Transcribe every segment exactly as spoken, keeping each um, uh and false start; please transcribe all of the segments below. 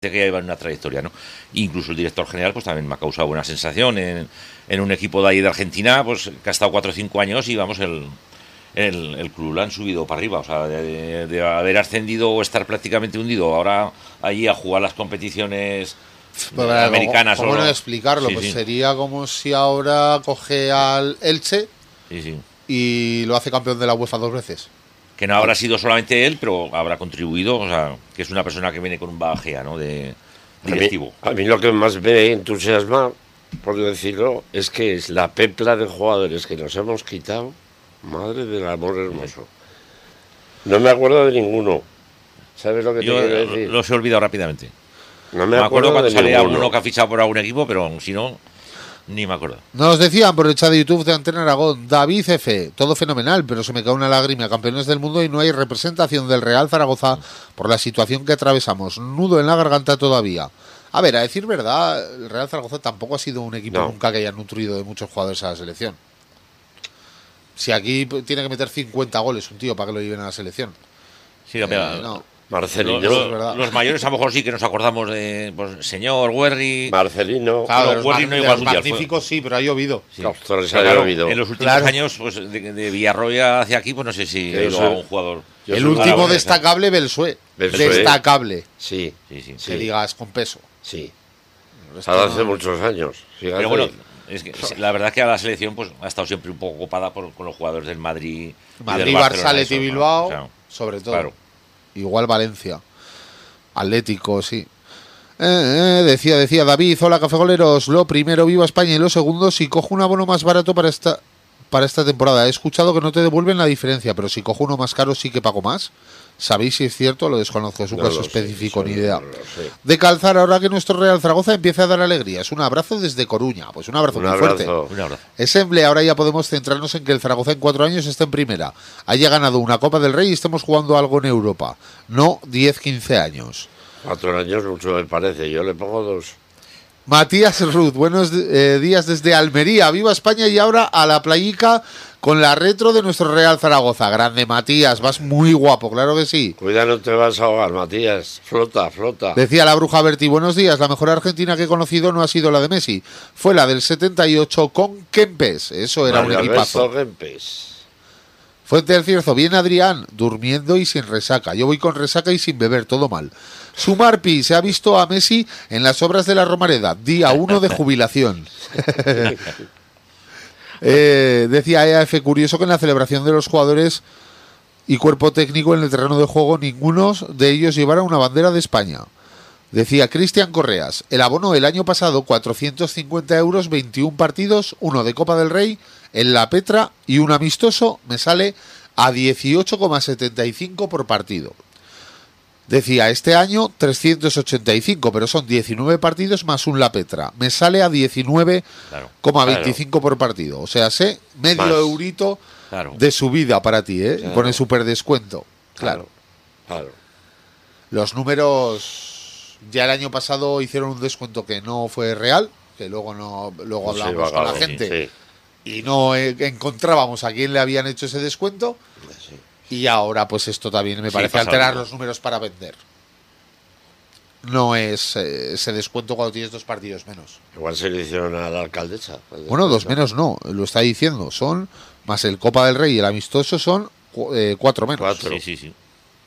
que lleva una trayectoria, ¿no? Incluso el director general pues también me ha causado buena sensación en, en un equipo de ahí de Argentina, pues que ha estado cuatro o cinco años y vamos, el, el, el club lo han subido para arriba, o sea, de, de, de haber ascendido o estar prácticamente hundido, ahora allí a jugar las competiciones pues, eh, americanas. ¿Cómo no solo. explicarlo? Sí, pues sí. sería como si ahora coge al Elche Sí, sí. y lo hace campeón de la UEFA dos veces. Que no habrá sido solamente él, pero habrá contribuido, o sea, que es una persona que viene con un bagaje, ¿no? De directivo. A mí, a mí lo que más me entusiasma, por decirlo, es que es la pepla de jugadores que nos hemos quitado. Madre del amor hermoso. No me acuerdo de ninguno. ¿Sabes lo que Yo te quiero decir? los he olvidado rápidamente. No Me, me acuerdo cuando de salía ninguno. uno que ha fichado por algún equipo, pero si no, ni me acuerdo. Nos decían por el chat de YouTube de Antena Aragón, David F, todo fenomenal, pero se me cae una lágrima, campeones del mundo y no hay representación del Real Zaragoza por la situación que atravesamos. Nudo en la garganta todavía. A ver, a decir verdad, el Real Zaragoza tampoco ha sido un equipo No. nunca que haya nutrido de muchos jugadores a la selección. Si aquí tiene que meter cincuenta goles un tío para que lo lleven a la selección. Sí, Eh, mira, no. Marcelino. Los, es verdad. los mayores a lo mejor sí que nos acordamos de pues, señor Werry. Marcelino. Claro, no, de los, Guardi mag- no de igual los mundial, magníficos sí, pero ha llovido. Sí. Los Torres Claro, había oído. en los últimos Claro. años, pues de, de Villarroya hacia aquí, pues no sé si Yo ha ido soy- a un jugador. Yo El soy último aragonés, destacable, Belsué. Belsué. Destacable. Sí, Sí, sí. Sí. Que digas con peso. sí. El resto Ahora no- hace muchos años. Fíjate. Pero bueno, es que la verdad que a la selección pues ha estado siempre un poco ocupada por, con los jugadores del Madrid. y Madrid, del Barça, Barcelona, Leti, eso, ¿no? Bilbao, O sea, sobre todo. claro. Igual Valencia. Atlético, sí. Eh, eh, decía, decía David, hola cafegoleros, lo primero viva España y lo segundo, si cojo un abono más barato para esta para esta temporada. He escuchado que no te devuelven la diferencia, pero si cojo uno más caro sí que pago más. ¿Sabéis si es cierto? Lo desconozco, es un No caso lo sé, específico, eso ni no idea. lo sé. De calzar, ahora que nuestro Real Zaragoza empieza a dar alegrías. Un abrazo desde Coruña, pues un abrazo Un muy fuerte. abrazo. Un abrazo. Ensemble, ahora ya podemos centrarnos en que el Zaragoza en cuatro años está en primera. Haya ganado una Copa del Rey y estemos jugando algo en Europa. No diez quince años. Cuatro años mucho me parece. Yo le pongo dos. Matías Ruth, buenos eh, días desde Almería. Viva España y ahora a la playica con la retro de nuestro Real Zaragoza. Grande Matías, vas muy guapo, claro que sí. Cuida, no te vas a ahogar, Matías. Flota, flota. Decía la bruja Berti, buenos días, la mejor Argentina que he conocido no ha sido la de Messi, fue la del setenta y ocho con Kempes, eso era Mario un equipazo. Alberto Kempes. Fuente del Cierzo, bien Adrián, durmiendo y sin resaca. Yo voy con resaca y sin beber, todo mal. Sumarpi, se ha visto a Messi en las obras de la Romareda, día uno de jubilación. eh, decía E A F, curioso que en la celebración de los jugadores y cuerpo técnico en el terreno de juego, ninguno de ellos llevara una bandera de España. Decía Cristian Correas, el abono el año pasado, cuatrocientos cincuenta euros, veintiún partidos, uno de Copa del Rey, en La Petra y un amistoso, me sale a dieciocho coma setenta y cinco por partido. Decía, este año trescientos ochenta y cinco, pero son diecinueve partidos más un La Petra. Me sale a diecinueve coma veinticinco Claro. por partido. O sea, sé medio Más. eurito Claro. de subida para ti, ¿eh? Claro. Y pone súper descuento. Claro. Claro. Los números ya el año pasado hicieron un descuento que no fue real, que luego no luego Sí, hablamos con la vagado, gente sí. y no eh, encontrábamos a quién le habían hecho ese descuento. Sí. Y ahora pues esto también me Sí, parece pasa alterar algo. los números para vender. No es eh, ese descuento cuando tienes dos partidos menos. Igual se le hicieron a la alcaldesa. Bueno, dos menos no, lo está diciendo. Son, más el Copa del Rey y el amistoso son cu- eh, cuatro menos. Cuatro. Sí, sí, sí.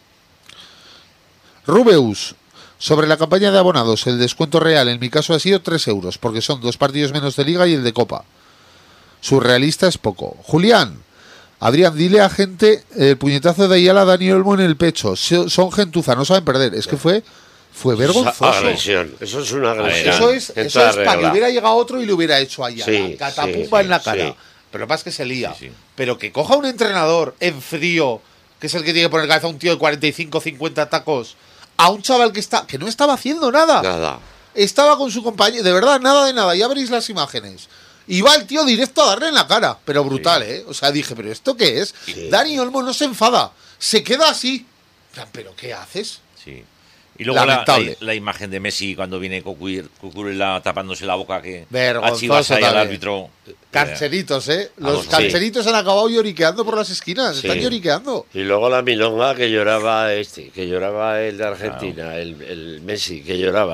Rubeus, sobre la campaña de abonados, el descuento real en mi caso ha sido tres euros, porque son dos partidos menos de Liga y el de Copa. Surrealista es poco. Julián, Adrián, dile a gente el puñetazo de Ayala a Dani Olmo en el pecho. So- Son gentuza, no saben perder. Es que fue, fue vergonzoso. Esa agresión. Eso es una agresión. Eso es, en eso toda es para que regla. hubiera llegado otro y le hubiera hecho a Ayala. Sí, Catapumba sí, en la sí, cara. sí. Pero lo que pasa es que se lía. Sí, sí. Pero que coja un entrenador en frío, que es el que tiene que poner cabeza a un tío de cuarenta y cinco, cincuenta tacos, a un chaval que está que no estaba haciendo nada. Nada. Estaba con su compañero, de verdad, nada de nada, ya veréis las imágenes. Y va el tío directo a darle en la cara, pero brutal, Sí. ¿eh? O sea, dije, ¿pero esto qué es? Sí. Dani Olmo no se enfada, se queda así. En plan, ¿pero qué haces? Sí. Y luego la, la, lamentable. la imagen de Messi cuando viene Cucur- Cucurella tapándose la boca que Vergonzoso achivas ahí al también. árbitro. Cancheritos, ¿eh? Los Vamos, sí. cancheritos han acabado lloriqueando por las esquinas. Sí. Están lloriqueando. Y luego la milonga que lloraba este, que lloraba el de Argentina, el, el Messi, que lloraba.